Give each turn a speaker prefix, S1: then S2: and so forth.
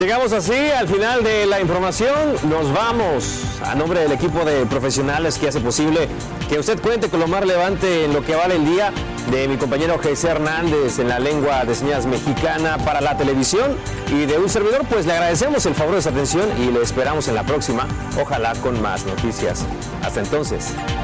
S1: Llegamos así al final de la información, nos vamos a nombre del equipo de profesionales que hace posible que usted cuente con lo más relevante en lo que vale el día, de mi compañero José Hernández en la lengua de señas mexicana para la televisión y de un servidor, pues le agradecemos el favor de su atención y le esperamos en la próxima, ojalá con más noticias. Hasta entonces.